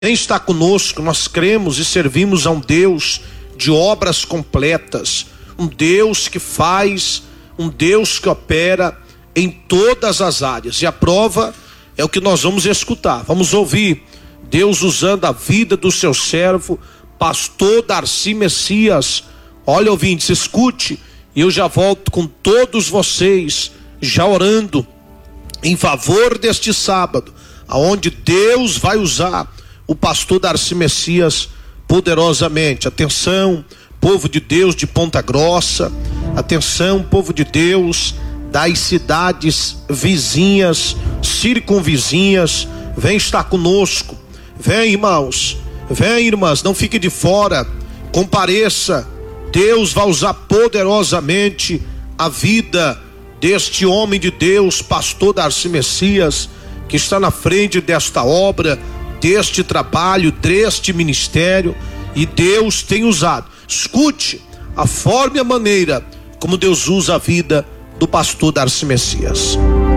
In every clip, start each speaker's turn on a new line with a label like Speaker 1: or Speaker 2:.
Speaker 1: Quem está conosco, nós cremos e servimos a um Deus de obras completas, um Deus que faz, um Deus que opera em todas as áreas. E a prova é o que nós vamos escutar. Vamos ouvir Deus usando a vida do seu servo, pastor Darcy Messias. Olha, ouvintes, escute, e eu já volto com todos vocês, já orando em favor deste sábado, aonde Deus vai usar o pastor Darcy Messias poderosamente. Atenção, povo de Deus de Ponta Grossa, atenção, povo de Deus das cidades vizinhas, circunvizinhas, vem estar conosco, vem, irmãos, vem, irmãs, não fique de fora, compareça. Deus vai usar poderosamente a vida deste homem de Deus, pastor Darcy Messias, que está na frente desta obra, deste trabalho, deste ministério, e Deus tem usado. Escute a forma e a maneira como Deus usa a vida do pastor Darcy Messias.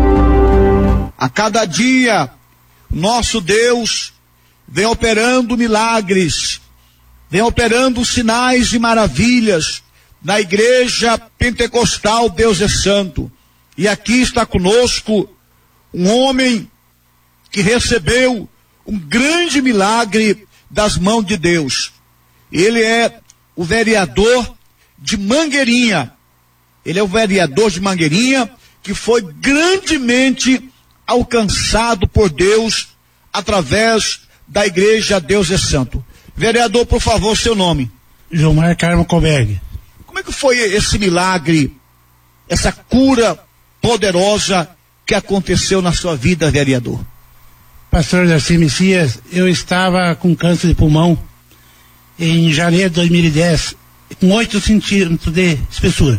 Speaker 2: A cada dia, nosso Deus vem operando milagres, vem operando sinais e maravilhas na igreja pentecostal Deus é Santo. E aqui está conosco um homem que recebeu um grande milagre das mãos de Deus. Ele é o vereador de Mangueirinha. Ele é o vereador de Mangueirinha que foi grandemente alcançado por Deus através da igreja Deus é Santo. Vereador, por favor, seu nome.
Speaker 3: Gilmar Carmo Koberg.
Speaker 2: Como é que foi esse milagre, essa cura poderosa que aconteceu na sua vida, vereador?
Speaker 3: Pastor Darcy Messias, eu estava com câncer de pulmão em janeiro de 2010, com 8 centímetros de espessura.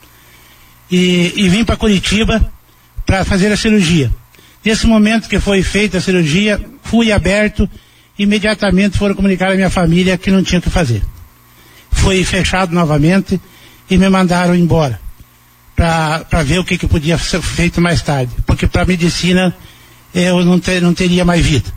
Speaker 3: E vim para Curitiba para fazer a cirurgia. Nesse momento que foi feita a cirurgia, fui aberto, imediatamente foram comunicar à minha família que não tinha o que fazer. Foi fechado novamente e me mandaram embora para ver o que podia ser feito mais tarde, porque para a medicina eu não teria mais vida.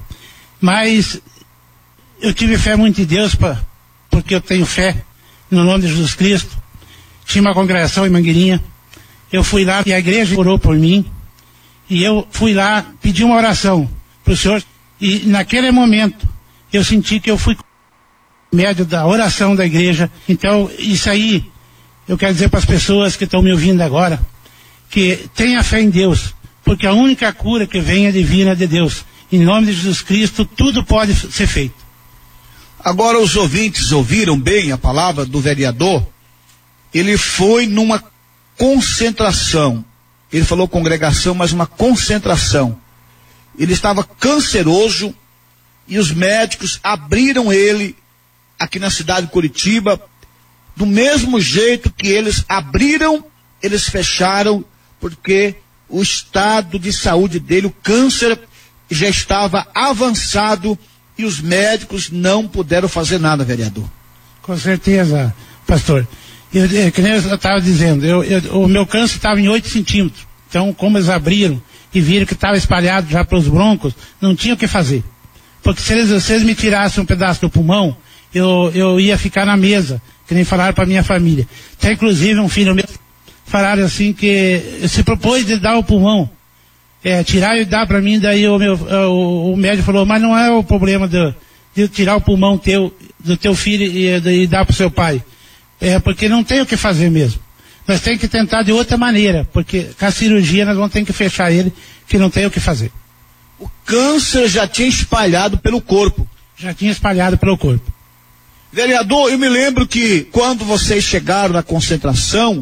Speaker 3: Mas eu tive fé muito em Deus, porque eu tenho fé no nome de Jesus Cristo. Tinha uma congregação em Mangueirinha, eu fui lá e a igreja orou por mim, e eu fui lá pedir uma oração para o Senhor, e naquele momento eu senti que eu fui médio da oração da igreja. Então isso aí eu quero dizer para as pessoas que estão me ouvindo agora, que tenha fé em Deus, porque a única cura que vem é divina de Deus. Em nome de Jesus Cristo, tudo pode ser feito.
Speaker 2: Agora os ouvintes ouviram bem a palavra do vereador. Ele foi numa concentração. Ele falou congregação, mas uma concentração. Ele estava canceroso e os médicos abriram ele aqui na cidade de Curitiba. Do mesmo jeito que eles abriram, eles fecharam, porque o estado de saúde dele, o câncer, já estava avançado e os médicos não puderam fazer nada, vereador.
Speaker 3: Com certeza, pastor. Que nem eu estava dizendo, o meu câncer estava em 8 centímetros. Então, como eles abriram e viram que estava espalhado já pelos broncos, não tinha o que fazer. Porque se eles me tirassem um pedaço do pulmão, eu ia ficar na mesa, que nem falaram para minha família. Até inclusive um filho meu falaram assim que se propôs de dar o pulmão, tirar e dar para mim. Daí o médico falou, mas não é o problema de tirar o pulmão do teu filho e dar para o seu pai. Porque não tem o que fazer mesmo. Nós temos que tentar de outra maneira, porque com a cirurgia nós vamos ter que fechar ele, que não tem o que fazer.
Speaker 2: O câncer já tinha espalhado pelo corpo.
Speaker 3: Já tinha espalhado pelo corpo.
Speaker 2: Vereador, eu me lembro que quando vocês chegaram na concentração,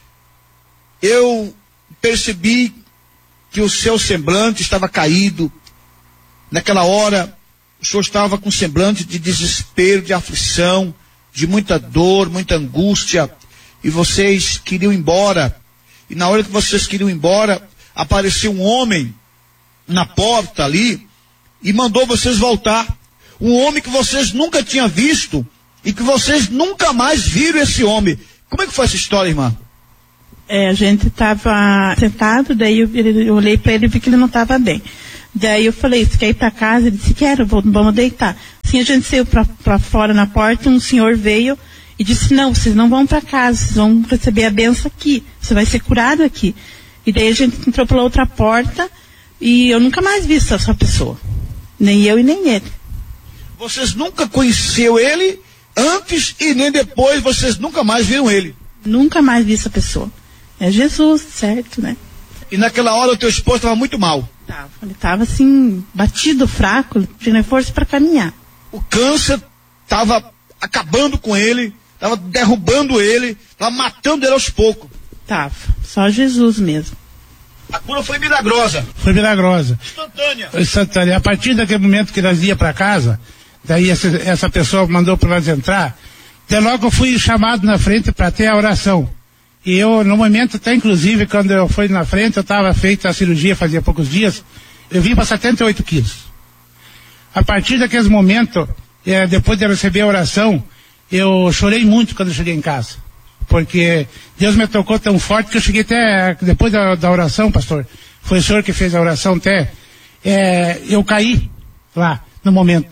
Speaker 2: eu percebi que o seu semblante estava caído. Naquela hora, o senhor estava com semblante de desespero, de aflição, de muita dor, muita angústia, e vocês queriam ir embora. E na hora que vocês queriam ir embora, apareceu um homem na porta ali e mandou vocês voltar. Um homem que vocês nunca tinham visto e que vocês nunca mais viram esse homem. Como é que foi essa história, irmã?
Speaker 4: A gente estava sentado, daí eu olhei para ele e vi que ele não estava bem. Daí eu falei, você quer ir para casa? Ele disse, quero, vamos deitar. assim a gente saiu para fora na porta, um senhor veio e disse, não, vocês não vão para casa, vocês vão receber a benção aqui, você vai ser curado aqui. E daí a gente entrou pela outra porta e eu nunca mais vi essa pessoa. Nem eu e nem ele.
Speaker 2: Vocês nunca conheceu ele antes e nem depois, vocês nunca mais viram ele? Nunca mais vi essa pessoa.
Speaker 4: É Jesus, certo, né?
Speaker 2: E naquela hora o teu esposo estava muito mal?
Speaker 4: Ele estava assim, batido, fraco, tinha força para caminhar.
Speaker 2: O câncer estava acabando com ele, estava derrubando ele, estava matando ele aos poucos.
Speaker 4: Tava, só Jesus mesmo.
Speaker 2: A cura foi milagrosa.
Speaker 3: Foi milagrosa.
Speaker 2: Instantânea.
Speaker 3: A partir daquele momento que nós ia para casa, daí essa pessoa mandou para nós entrar, até logo eu fui chamado na frente para ter a oração. E eu, no momento, até inclusive, quando eu fui na frente, eu estava feita a cirurgia fazia poucos dias, eu vim para 78 quilos. A partir daquele momento, depois de eu receber a oração, eu chorei muito quando eu cheguei em casa. Porque Deus me tocou tão forte que eu cheguei até, depois da oração, pastor, foi o senhor que fez a oração até, eu caí lá, no momento.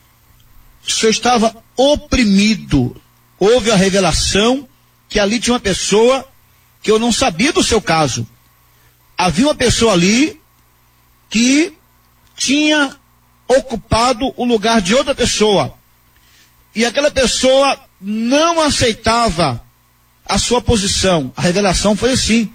Speaker 2: O senhor estava oprimido. Houve a revelação que ali tinha uma pessoa que eu não sabia do seu caso. Havia uma pessoa ali que tinha ocupado o lugar de outra pessoa. E aquela pessoa não aceitava a sua posição. A revelação foi assim.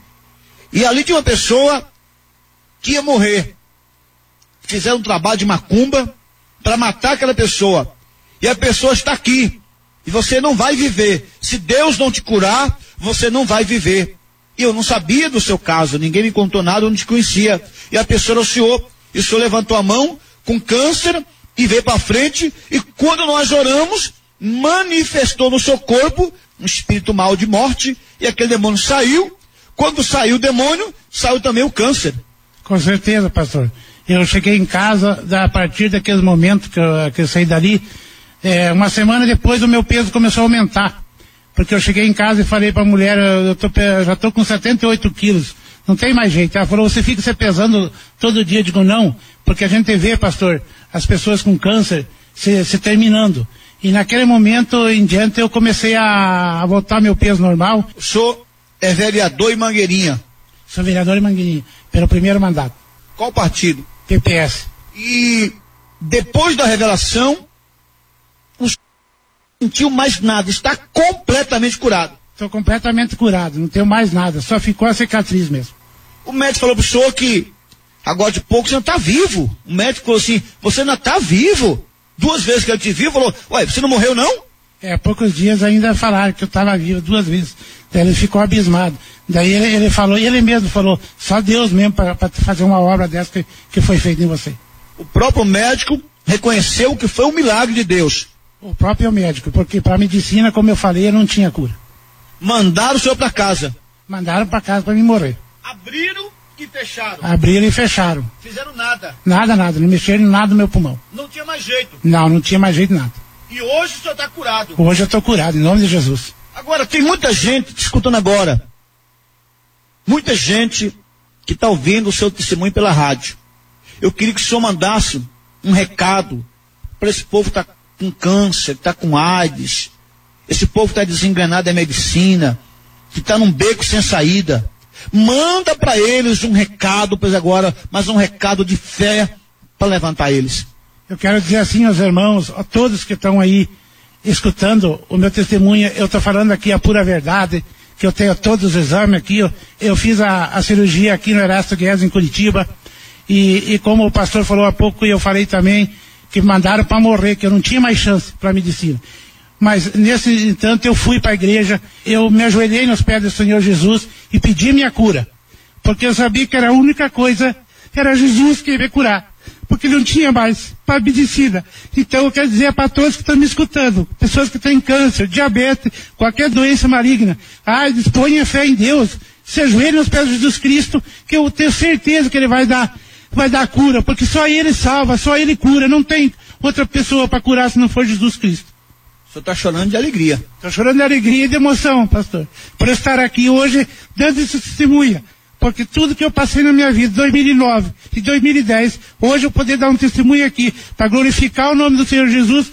Speaker 2: E ali tinha uma pessoa que ia morrer. Fizeram um trabalho de macumba para matar aquela pessoa. E a pessoa está aqui. E você não vai viver. Se Deus não te curar, você não vai viver. E eu não sabia do seu caso, ninguém me contou nada, eu não te conhecia. E a pessoa era o senhor. E o senhor levantou a mão com câncer e veio para frente. E quando nós oramos, manifestou no seu corpo um espírito mau de morte. E aquele demônio saiu. Quando saiu o demônio, saiu também o câncer.
Speaker 3: Com certeza, pastor. Eu cheguei em casa, a partir daquele momento que eu saí dali, uma semana depois o meu peso começou a aumentar. Porque eu cheguei em casa e falei para a mulher, já estou com 78 quilos, não tem mais jeito. Ela falou, você fica se pesando todo dia? Eu digo, não, porque a gente vê, pastor, as pessoas com câncer se terminando. E naquele momento em diante eu comecei a voltar meu peso normal.
Speaker 2: O senhor é vereador em Mangueirinha?
Speaker 3: Sou vereador em Mangueirinha, pelo primeiro mandato.
Speaker 2: Qual partido?
Speaker 3: PPS.
Speaker 2: E depois da revelação, não sentiu mais nada, está completamente curado.
Speaker 3: Estou completamente curado, não tenho mais nada, só ficou a cicatriz mesmo.
Speaker 2: O médico falou pro senhor que agora de pouco você não está vivo. O médico falou assim, você ainda está vivo. 2 vezes que ele te viu, falou, ué, você não morreu não?
Speaker 3: Há poucos dias ainda falaram que eu estava vivo 2 vezes. Daí ele ficou abismado. Daí ele falou, e ele mesmo falou, só Deus mesmo para fazer uma obra dessa que foi feita em você.
Speaker 2: O próprio médico reconheceu que foi um milagre de Deus.
Speaker 3: O próprio médico, porque para a medicina, como eu falei, não tinha cura.
Speaker 2: Mandaram o senhor para casa?
Speaker 3: Mandaram para casa para me morrer.
Speaker 2: Abriram e fecharam?
Speaker 3: Abriram e fecharam.
Speaker 2: Fizeram nada?
Speaker 3: Nada, não mexeram nada no meu pulmão.
Speaker 2: Não tinha mais jeito?
Speaker 3: Não tinha mais jeito nada.
Speaker 2: E hoje o senhor está curado?
Speaker 3: Hoje eu estou curado, em nome de Jesus.
Speaker 2: Agora, tem muita gente te escutando agora. Muita gente que está ouvindo o seu testemunho pela rádio. Eu queria que o senhor mandasse um recado para esse povo que está com câncer, que está com AIDS, esse povo que está desenganado da medicina, que está num beco sem saída. Manda para eles um recado, pois agora, mas um recado de fé para levantar eles.
Speaker 3: Eu quero dizer assim aos irmãos, a todos que estão aí escutando o meu testemunho, eu estou falando aqui a pura verdade, que eu tenho todos os exames aqui, eu fiz a cirurgia aqui no Erasto Guedes, em Curitiba, e como o pastor falou há pouco, e eu falei também, que mandaram para morrer, que eu não tinha mais chance para a medicina. Mas, nesse entanto, eu fui para a igreja, eu me ajoelhei nos pés do Senhor Jesus e pedi minha cura, porque eu sabia que era a única coisa, era Jesus que ia me curar. Porque não tinha mais para medicina. Então eu quero dizer para todos que estão me escutando, pessoas que têm câncer, diabetes, qualquer doença maligna, ponha fé em Deus, se ajoelhe nos pés de Jesus Cristo, que eu tenho certeza que Ele vai dar cura, porque só Ele salva, só Ele cura, não tem outra pessoa para curar se não for Jesus Cristo.
Speaker 2: O senhor está chorando de alegria.
Speaker 3: Estou chorando de alegria e de emoção, pastor, por estar aqui hoje dando esse testemunho. Porque tudo que eu passei na minha vida, 2009 e 2010, hoje eu poder dar um testemunho aqui, para glorificar o nome do Senhor Jesus